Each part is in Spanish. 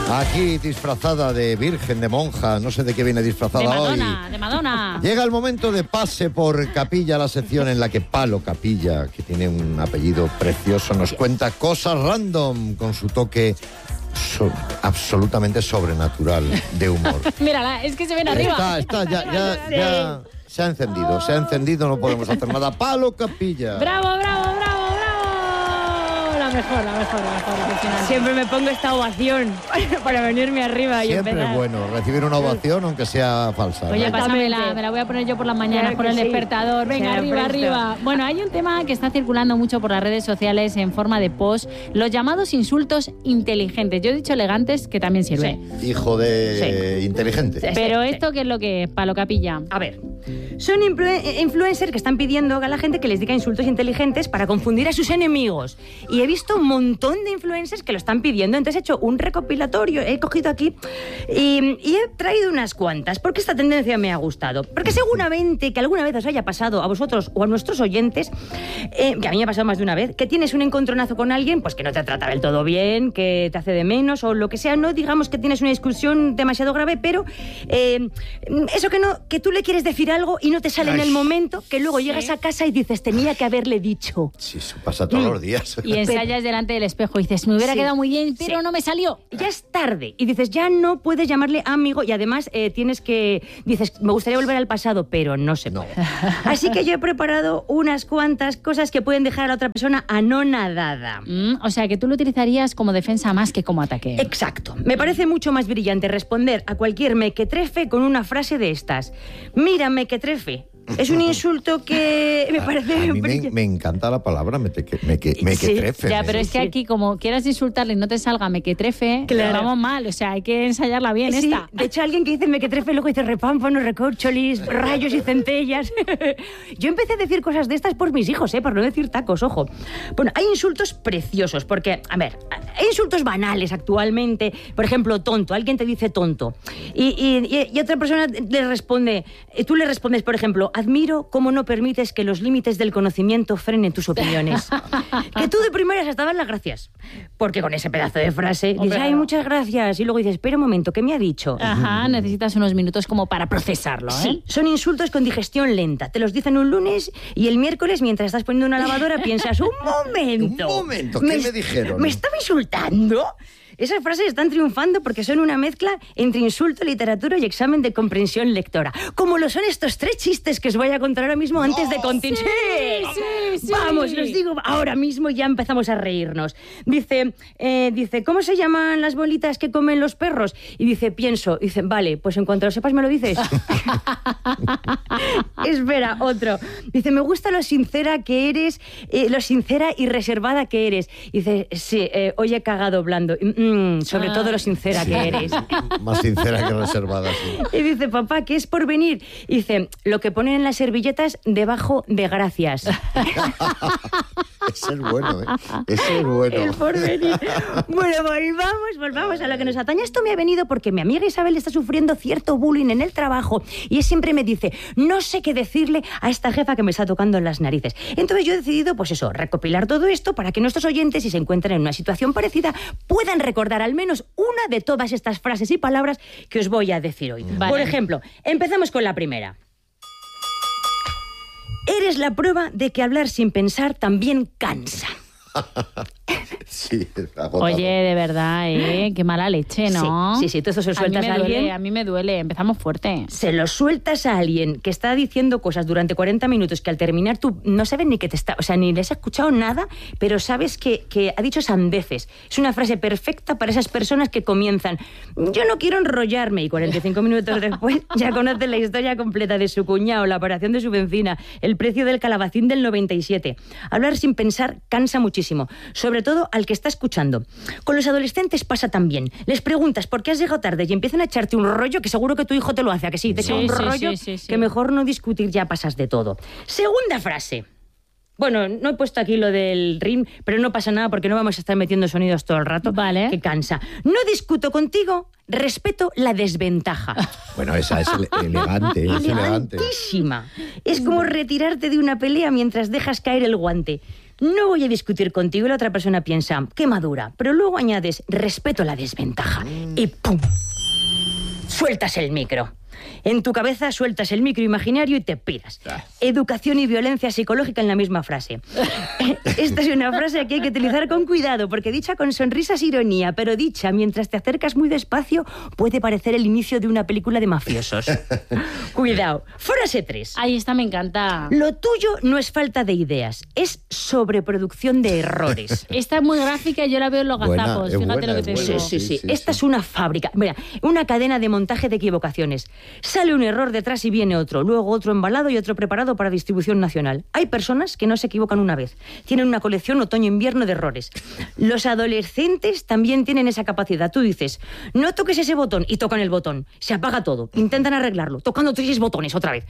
Aquí disfrazada de virgen, de monja, no sé de qué viene disfrazada de Madonna, hoy. De Madonna. Llega el momento de pase por Capilla, la sección en la que Palo Capilla, que tiene un apellido precioso, nos cuenta cosas random con su toque absolutamente sobrenatural de humor. Mírala, es que se ven arriba. Ya se ha encendido, no podemos hacer nada. Palo Capilla. ¡Bravo! La mejor, impresionante. Siempre me pongo esta ovación para venirme arriba y Siempre empezar. es bueno recibir una ovación, aunque sea falsa. Oye, ¿no? pásamela, me la voy a poner yo por las mañanas Claro con que el sí. despertador. Venga, Claro, arriba, presto. arriba. Bueno, hay un tema que está circulando mucho por las redes sociales en forma de post, los llamados insultos inteligentes. Yo he dicho elegantes, que también sirve. Hijo de inteligente. Sí. Pero esto, ¿qué es lo que es, Palo Capilla? A ver, son influencers que están pidiendo a la gente que les diga insultos inteligentes para confundir a sus enemigos. Y he visto un montón de influencers que lo están pidiendo. Entonces he hecho un recopilatorio, he cogido aquí y he traído unas cuantas, porque esta tendencia me ha gustado. Porque seguramente que alguna vez os haya pasado a vosotros o a nuestros oyentes, que a mí me ha pasado más de una vez, que tienes un encontronazo con alguien, pues que no te trata del todo bien, que te hace de menos o lo que sea. No digamos que tienes una discusión demasiado grave, pero eso que tú le quieres decir algo y no te sale en el momento, que luego llegas a casa y dices, tenía que haberle dicho. Sí, eso pasa todos los días. Y ensayas delante del espejo y dices, me hubiera Sí. quedado muy bien, pero no me salió. Ya es tarde y dices, ya no puedes llamarle amigo y además dices, me gustaría volver al pasado, pero no se puede. Así que yo he preparado unas cuantas cosas que pueden dejar a la otra persona anonadada. O sea, que tú lo utilizarías como defensa más que como ataque. Exacto. Me parece mucho más brillante responder a cualquier mequetrefe con una frase de estas. Mira, mequetrefe. Es un insulto que me parece... A mí me encanta la palabra mequetrefe. Ya, pero es que aquí, como quieras insultarle y no te salga mequetrefe, Claro. vamos mal. O sea, hay que ensayarla bien Sí, esta. de hecho, alguien que dice mequetrefe luego dice repámpanos, recorcholis, rayos y centellas. Yo empecé a decir cosas de estas por mis hijos, por no decir tacos, ojo. Bueno, hay insultos preciosos, porque, a ver, hay insultos banales actualmente. Por ejemplo, tonto. Alguien te dice tonto. Y otra persona le responde, tú le respondes, por ejemplo, admiro cómo no permites que los límites del conocimiento frenen tus opiniones. Que tú de primeras hasta das las gracias. Porque con ese pedazo de frase dices, Hombre, ay, no. muchas gracias. Y luego dices, espera un momento, ¿qué me ha dicho? Ajá, necesitas unos minutos como para procesarlo, ¿eh? Sí, son insultos con digestión lenta. Te los dicen un lunes y el miércoles, mientras estás poniendo una lavadora, piensas, un momento. ¿Qué me dijeron? ¿Me estaba insultando? Esas frases están triunfando porque son una mezcla entre insulto, literatura y examen de comprensión lectora. Como lo son estos 3 chistes que os voy a contar ahora mismo antes de continuar. Sí. Vamos, los digo ahora mismo y ya empezamos a reírnos. Dice, ¿cómo se llaman las bolitas que comen los perros? Y dice, pienso. Dice, vale, pues en cuanto lo sepas me lo dices. Espera, otro. Dice, me gusta lo sincera que eres, lo sincera y reservada que eres. Dice, sí, hoy he cagado blando. Sobre todo lo sincera que eres. Más sincera que reservada, sí. Y dice, papá, ¿qué es por venir? Y dice, lo que ponen en las servilletas debajo de gracias. Ese es bueno, ¿eh? Ese es bueno. El porvenir. Bueno, volvamos a lo que nos atañe. Esto me ha venido porque mi amiga Isabel está sufriendo cierto bullying en el trabajo y siempre me dice, no sé qué decirle a esta jefa que me está tocando en las narices. Entonces yo he decidido, pues eso, recopilar todo esto para que nuestros oyentes, si se encuentran en una situación parecida, puedan recordar al menos una de todas estas frases y palabras que os voy a decir hoy. Vale. Por ejemplo, empezamos con la primera. Eres la prueba de que hablar sin pensar también cansa. Sí, agotado. Oye, de verdad, qué mala leche, ¿no? Sí, tú eso se lo sueltas a alguien. A mí me duele, empezamos fuerte. Se lo sueltas a alguien que está diciendo cosas durante 40 minutos que al terminar tú no sabes ni que te está... O sea, ni les has escuchado nada, pero sabes que ha dicho sandeces. Es una frase perfecta para esas personas que comienzan, yo no quiero enrollarme, y 45 minutos después ya conocen la historia completa de su cuñado, la operación de su vecina, el precio del calabacín del 97. Hablar sin pensar cansa muchísimo, sobre todo al que está escuchando. Con los adolescentes pasa también. Les preguntas por qué has llegado tarde y empiezan a echarte un rollo que seguro que tu hijo te lo hace, ¿a que sí? Te echa un rollo que mejor no discutir, ya pasas de todo. Segunda frase. Bueno, no he puesto aquí lo del rim, pero no pasa nada porque no vamos a estar metiendo sonidos todo el rato. Vale. Que cansa. No discuto contigo, respeto la desventaja. Bueno, esa es elegante, es elegante. Elegantísima. Es como retirarte de una pelea mientras dejas caer el guante. no voy a discutir contigo, y la otra persona piensa, qué madura, pero luego añades, respeto la desventaja, y ¡pum! Sueltas el micro. En tu cabeza sueltas el micro imaginario y te piras. Educación y violencia psicológica en la misma frase. Esta es una frase que hay que utilizar con cuidado, porque dicha con sonrisas e ironía, pero dicha mientras te acercas muy despacio, puede parecer el inicio de una película de mafiosos. Cuidado. Frase 3. Ahí está, me encanta. Lo tuyo no es falta de ideas, es sobreproducción de errores. Esta es muy gráfica y yo la veo en los Buena, gazapos. es Fíjate buena, lo que te es digo. buena. Sí. Esta es una fábrica. Mira, una cadena de montaje de equivocaciones. Sale un error detrás y viene otro, luego otro embalado y otro preparado para distribución nacional. Hay personas que no se equivocan una vez. Tienen una colección otoño-invierno de errores. Los adolescentes también tienen esa capacidad. Tú dices, no toques ese botón, y tocan el botón. Se apaga todo. Intentan arreglarlo, tocando 3 botones otra vez.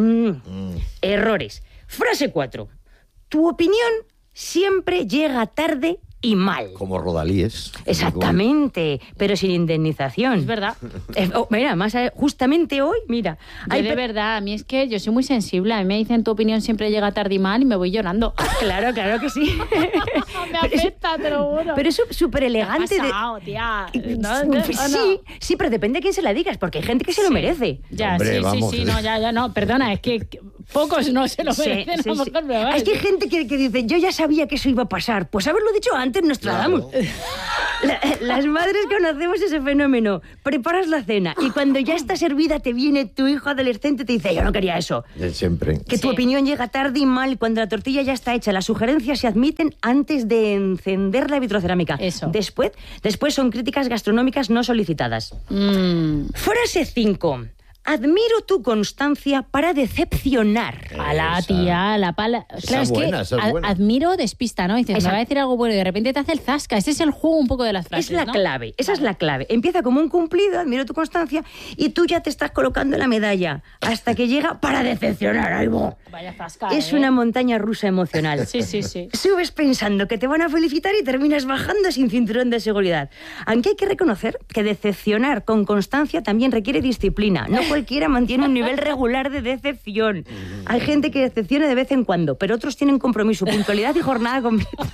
Errores. Frase 4. Tu opinión siempre llega tarde y mal. Como Rodalíes. Exactamente, pero sin indemnización. Es verdad. Mira, justamente hoy, mira. Yo de verdad, a mí es que yo soy muy sensible. A mí me dicen tu opinión siempre llega tarde y mal y me voy llorando. Claro que sí. Me afecta, te lo juro. Pero es súper elegante. ¿Qué ha pasado, tía? Sí, pero depende de quién se la digas, porque hay gente que se lo merece. Ya, Hombre, sí, vamos. no, ya, no. Perdona, es que pocos no se lo merecen. Sí. A lo mejor, pero vale. Es que hay gente que dice, yo ya sabía que eso iba a pasar. Pues haberlo dicho antes, Nostradamus. Claro. Las madres conocemos ese fenómeno. Preparas la cena y cuando ya está servida te viene tu hijo adolescente y te dice, yo no quería eso. Siempre. Que tu opinión llega tarde y mal cuando la tortilla ya está hecha. Las sugerencias se admiten antes de encender la vitrocerámica. Eso. Después son críticas gastronómicas no solicitadas. Frase 5. Admiro tu constancia para decepcionar. Alá, tía, la pala. Claro, es buena, que esa es buena. admiro despista, ¿no? Dices, Esa- me va a decir algo bueno y de repente te hace el zasca. Ese es el juego un poco de las frases, Es la ¿no? clave, esa es la clave. Empieza como un cumplido, admiro tu constancia, y tú ya te estás colocando la medalla hasta que llega para decepcionar. ¡Ay, bo! Vaya zasca, Es una montaña rusa emocional. Sí. Subes pensando que te van a felicitar y terminas bajando sin cinturón de seguridad. Aunque hay que reconocer que decepcionar con constancia también requiere disciplina. No cualquiera mantiene un nivel regular de decepción. Hay gente que decepciona de vez en cuando, pero otros tienen compromiso, puntualidad y jornada completa.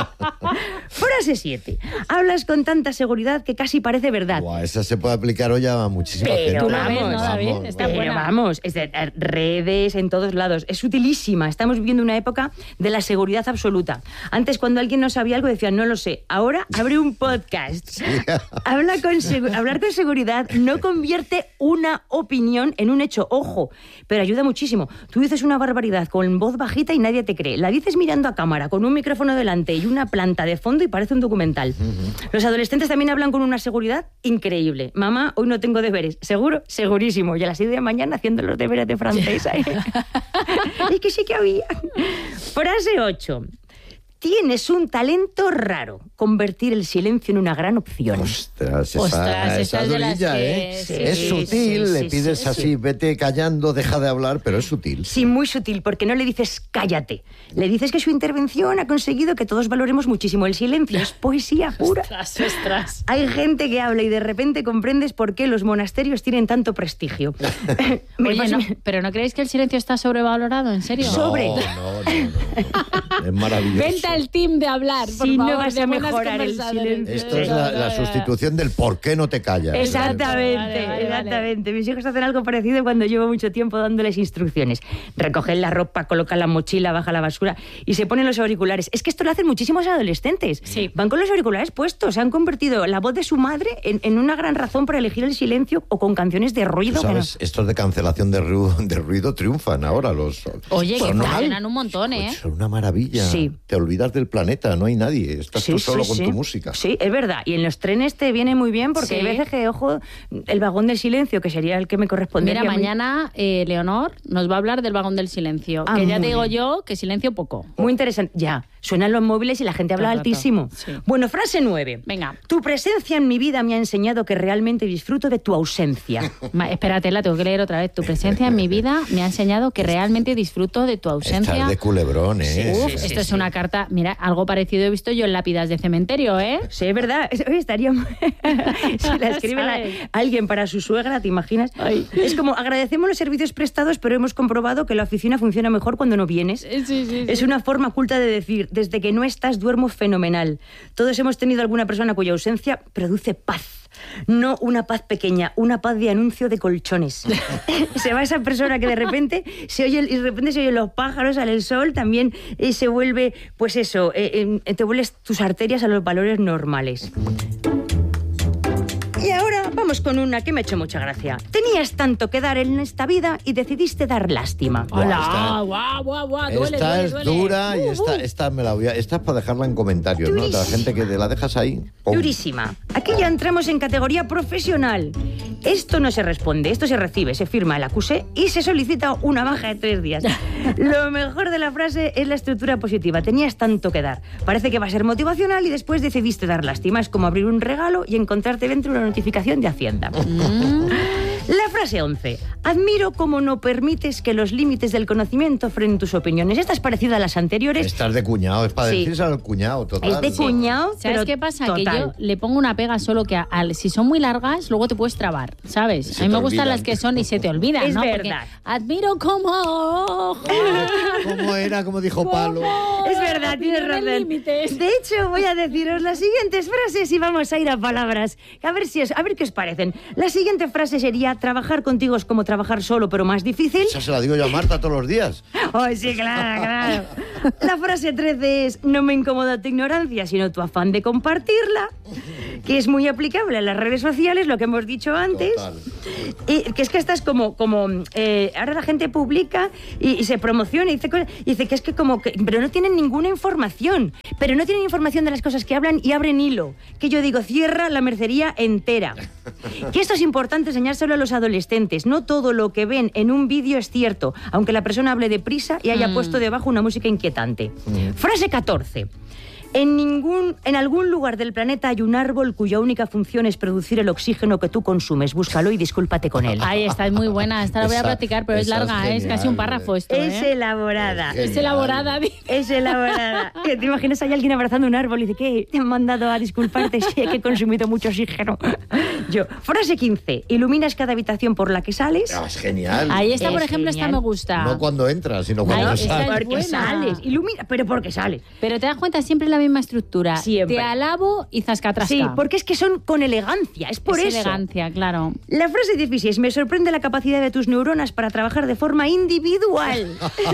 Frase 7. Hablas con tanta seguridad que casi parece verdad. Buah, esa se puede aplicar hoy a muchísima Pero gente. Tú la ves, vamos, ¿no, David? Está Pero buena. vamos, es de redes en todos lados. Es utilísima. Estamos viviendo una época de la seguridad absoluta. Antes, cuando alguien no sabía algo, decían, no lo sé. Ahora abre un podcast. Hablar con seguridad no convierte una opinión en un hecho. Ojo, pero ayuda muchísimo. Tú dices una barbaridad con voz bajita y nadie te cree. La dices mirando a cámara, con un micrófono delante y una planta de fondo y parece un documental. Los adolescentes también hablan con una seguridad increíble. Mamá, hoy no tengo deberes. ¿Seguro? Segurísimo. Y a las 6 de la mañana haciendo los deberes de francés. Es que sí que había. Frase 8. Tienes un talento raro. Convertir el silencio en una gran opción. Ostras, Ostras, esa es de las durilla, que- ¿eh? sí, Es sí, sutil, sí, le sí, pides sí, así, sí. vete callando, deja de hablar, pero es sutil. Sí, muy sutil, porque no le dices cállate. Le dices que su intervención ha conseguido que todos valoremos muchísimo. El silencio es poesía pura. Ostras. Hay gente que habla y de repente comprendes por qué los monasterios tienen tanto prestigio. Me Oye, pasa- no, ¿pero no creéis que el silencio está sobrevalorado? ¿En serio? Sobre. No. Es maravilloso. Vente al team de hablar, por Si no favor, vas de a buenas mejorar el conversaciones. silencio. Esto es la sustitución del por qué no te callas. Exactamente, Vale. exactamente. Mis hijos hacen algo parecido cuando llevo mucho tiempo dándoles instrucciones. Recogen la ropa, colocan la mochila, baja la basura y se ponen los auriculares. Es que esto lo hacen muchísimos adolescentes. Sí. Van con los auriculares puestos. Se han convertido la voz de su madre en una gran razón para elegir el silencio o con canciones de Tú ruido. sabes, estos de cancelación de ruido triunfan ahora los. Oye, que Son una- funcionan un montón, ¿eh? Pues son una maravilla. Sí. Te olvidas del planeta, no hay nadie. Estás tú solo con tu música. Sí, es verdad. Y en los trenes te viene muy bien porque Sí. hay veces que, ojo, el vagón del silencio, que sería el que me correspondería. Mira, a mí. mañana Leonor nos va a hablar del vagón del silencio. Ah, que ya muy te digo bien. yo que silencio poco. Muy interesante. Ya, suenan los móviles y la gente habla Todo el rato. altísimo. Sí. Bueno, frase 9. Venga. Tu presencia en mi vida me ha enseñado que realmente disfruto de tu ausencia. Espérate, la tengo que leer otra vez. Tu presencia en mi vida me ha enseñado que realmente disfruto de tu ausencia. Estás de culebrón, ¿eh? Uf, esto es una carta. Mira, algo parecido he visto yo en lápidas de cementerio, ¿eh? Sí, es verdad. Oye, estaría... si la escribe ¿Sabes? alguien para su suegra, ¿te imaginas? Es como, agradecemos los servicios prestados, pero hemos comprobado que la oficina funciona mejor cuando no vienes. Sí. Es una forma culta de decir, desde que no estás duermo fenomenal. Todos hemos tenido alguna persona cuya ausencia produce paz. No una paz pequeña, una paz de anuncio de colchones. Se va esa persona que de repente se oyen los pájaros, sale el sol, también se vuelve, pues eso, te vuelves tus arterias a los valores normales. Y ahora vamos con una que me ha hecho mucha gracia. Tenías tanto que dar en esta vida y decidiste dar lástima. Hola, guau, duele, esta es duele. dura y esta me la voy a... Esta es para dejarla en comentarios, ¿no? La gente que la dejas ahí. ¡Pum! Durísima. Aquí ya entramos en categoría profesional. Esto no se responde, esto se recibe, se firma el acusé y se solicita una baja de 3 días. Lo mejor de la frase es la estructura positiva. Tenías tanto que dar. Parece que va a ser motivacional y después decidiste dar lástima. Es como abrir un regalo y encontrarte dentro una notificación de Hacienda. La frase 11. Admiro cómo no permites que los límites del conocimiento frenen tus opiniones. Esta es parecida a las anteriores. Esta es de cuñado, es para Sí. decirse al cuñado, total. Es de cuñado, ¿Sabes pero qué pasa? total. Que yo le pongo una pega solo que si son muy largas, luego te puedes trabar, ¿sabes? Se A mí me te gustan olvidan. las que son y se te olvidan, Es ¿no? verdad. Porque admiro cómo... ¿Cómo era? Como dijo Palo. Es verdad, tienes Opinión en razón. límites. De hecho, voy a deciros las siguientes frases y vamos a ir a palabras. A ver qué os parecen. La siguiente frase sería: trabajar contigo es como trabajar solo, pero más difícil. Esa se la digo yo a Marta todos los días. Oh, sí, claro. La frase 13 es: no me incomoda tu ignorancia, sino tu afán de compartirla, que es muy aplicable a las redes sociales, lo que hemos dicho antes. Total. Y que es que esta es como ahora la gente publica y se promociona y dice cosas, y dice que es que pero no tienen ninguna información, pero no tienen información de las cosas que hablan y abren hilo, que yo digo, cierra la mercería entera. Que esto es importante enseñárselo a los adolescentes. No todo lo que ven en un vídeo es cierto, aunque la persona hable deprisa y haya puesto debajo una música inquietante. Frase 14. En algún lugar del planeta hay un árbol cuya única función es producir el oxígeno que tú consumes. Búscalo y discúlpate con él. Ahí está, es muy buena. Esta la voy a Esa- practicar, pero es esa es larga, es genial, casi un párrafo esto, Es ¿eh? elaborada. Es Es elaborada. Es elaborada. ¿Te imaginas ahí alguien abrazando un árbol y dice que te han mandado a disculparte si he consumido mucho oxígeno? Yo. Frase 15. Iluminas cada habitación por la que sales. Ah, es genial. Ahí está, Es por ejemplo, esta genial. me gusta. No cuando entras, sino cuando Ahí está. sales. Porque buena. sales. Ilumina, pero porque sales. Pero te das cuenta, siempre la misma estructura. Siempre. Te alabo y zascatrasca. Sí, porque es que son con elegancia. Es por es eso. elegancia, claro. La frase 16. Me sorprende la capacidad de tus neuronas para trabajar de forma individual.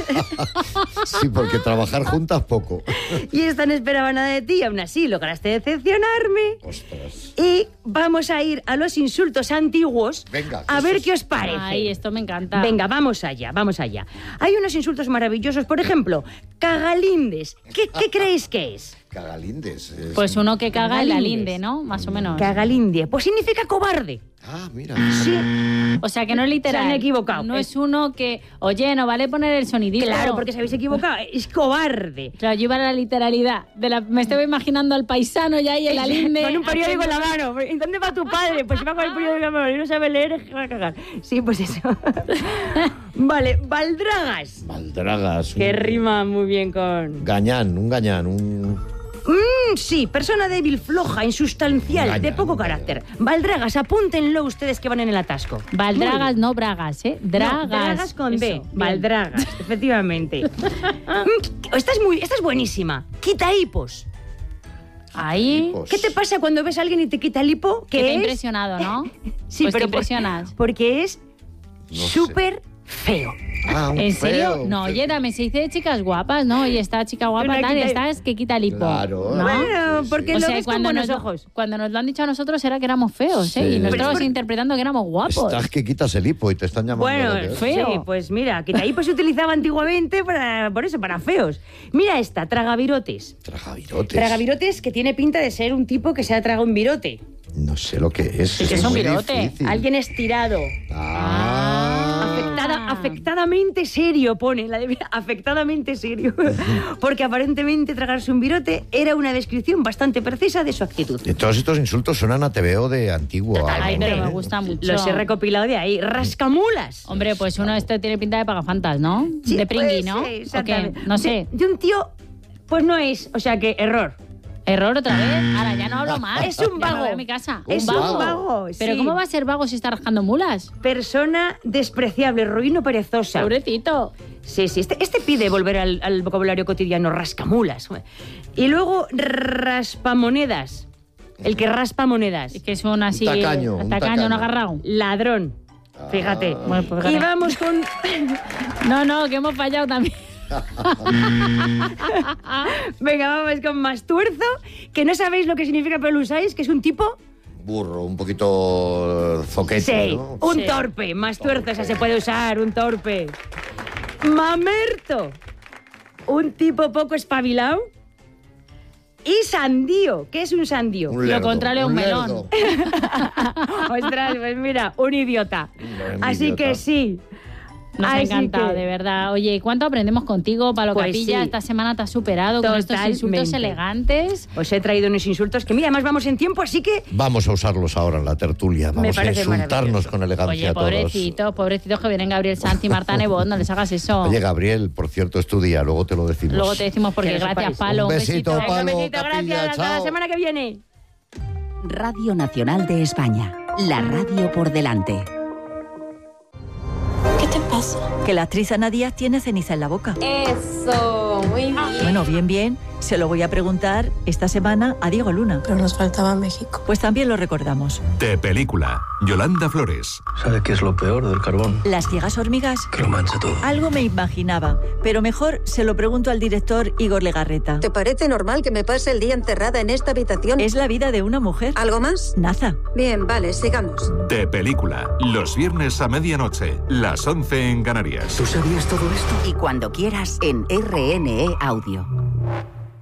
Sí, porque trabajar juntas poco. Y esta no esperaba nada de ti y aún así lograste decepcionarme. Ostras. Y vamos a ir a los insultos antiguos. Venga, a eso ver es- qué os parece. Ay, esto me encanta. Venga, vamos allá, vamos allá. Hay unos insultos maravillosos, por ejemplo, cagalindes. ¿Qué creéis que es? Cagalindes. es- Pues uno que caga en la Cagalíndes. linde, ¿no? Más o menos. Cagalindie. Pues significa cobarde. Ah, mira. Sí. O sea, que no es literal. Se han equivocado. No es uno que, oye, no vale poner el sonidito. Claro, porque se habéis equivocado. Es cobarde. Claro, yo iba a la literalidad. Me estaba imaginando al paisano ya ahí en la linde. Con un periódico en la mano. ¿Y dónde va tu padre? Pues va con el periódico en la mano y no sabe leer, es que va a cagar. Sí, pues eso. Vale, baldragas. Valdragas. Que rima muy bien con... Gañán, un... Sí, persona débil, floja, insustancial, Gañán, de poco gañán. carácter. Baldragas, apúntenlo ustedes que van en el atasco. Valdragas, no bragas, ¿eh? Dragas. No, dragas con D. Eso, bien. Valdragas, efectivamente. Esta es buenísima. Quita hipos. Ahí. Hipos. ¿Qué te pasa cuando ves a alguien y te quita el hipo? Que te ha es? impresionado, ¿no? Sí, Pues pero te impresionas. porque es No sé. súper feo. Ah, un ¿En serio? feo, No, un oye, también se dice de chicas guapas, ¿no? Y esta chica guapa Una tal, quita- esta es que quita el hipo. Claro. ¿no? Bueno, Sí, porque sí. lo ves con buenos ojos. Cuando nos lo han dicho a nosotros era que éramos feos, ¿eh? Sí. Y nosotros Pero es por- interpretando que éramos guapos. Estás que quitas el hipo y te están llamando Bueno, lo que es. feo. sí, pues mira, quita hipos se utilizaba antiguamente para feos. Mira esta, tragavirotes. Tragavirotes. Tragavirotes que tiene pinta de ser un tipo que se ha tragado un virote. No sé lo que es. ¿Qué es un muy virote? difícil. Alguien estirado. Ah. Afectadamente serio, pone. Afectadamente serio. Porque aparentemente tragarse un virote era una descripción bastante precisa de su actitud. Todos estos insultos suenan a TVO de antiguo. Ay, algo, pero ¿eh? me gusta mucho. Los he recopilado de ahí. Rascamulas. Hombre, pues uno este tiene pinta de pagafantas, ¿no? Sí, de pringui, pues, ¿no? sí, ¿O qué? exactamente. No sé. De un tío, pues no es. O sea que, error. Error otra vez. Ahora ya no hablo más. Es un Ya me vago. voy a mi casa. Es un un vago. vago. Pero sí. ¿cómo va a ser vago si está rascando mulas? Persona despreciable, ruin o perezosa. Pobrecito. Sí, sí. Este pide volver al vocabulario cotidiano, rascamulas. Y luego raspamonedas. El que raspa monedas. Es que son así... Tacaño, un tacaño. no agarrado. Ladrón. Fíjate. Bueno, pues Y fíjate. vamos con... No, que hemos fallado también. Venga, vamos con Mastuerzo, que no sabéis lo que significa, pero lo usáis, que es un tipo... Burro, un poquito zoquete, Sí, ¿no? un Sí. torpe. Mastuerzo, esa se puede usar, un torpe. Mamerto, un tipo poco espabilado. Y sandío, ¿qué es un sandío? Un lerdo, Lo contrario a un melón. lerdo. Ostras, pues mira, un idiota. Un Así idiota. que sí. Nos ha Así encantado, que- de verdad. Oye, ¿cuánto aprendemos contigo, Palo Pues Capilla? sí. Esta semana te has superado con estos insultos Totalmente. elegantes. Os he traído unos insultos que, mira, además vamos en tiempo, así que... Vamos a usarlos ahora en la tertulia. Me Vamos a parece insultarnos maravilloso. con elegancia Oye, a todos. pobrecitos que vienen Gabriel Sanz y Marta Nebot, no les hagas eso. Oye, Gabriel, por cierto, es tu día, luego te lo decimos. Luego te decimos porque Que lo gracias, sepáis. Palo. Un besito, Venga, Palo, un besito, Capilla, gracias, hasta la chao. semana que viene. Radio Nacional de España. La radio por delante. ¿Qué te pasa? Que la actriz Ana Díaz tiene ceniza en la boca. Eso, muy bien. Bueno, bien, se lo voy a preguntar esta semana a Diego Luna. Pero nos faltaba México. Pues también lo recordamos. De película, Yolanda Flores. ¿Sabe qué es lo peor del carbón? Las ciegas hormigas. Que lo mancha todo. Algo me imaginaba, pero mejor se lo pregunto al director Igor Legarreta. ¿Te parece normal que me pase el día encerrada en esta habitación? Es la vida de una mujer. ¿Algo más? Naza. Bien, vale, sigamos. De película, los viernes a medianoche, las 11 en Canarias. ¿Tú sabías todo esto? Y cuando quieras en RNE Audio.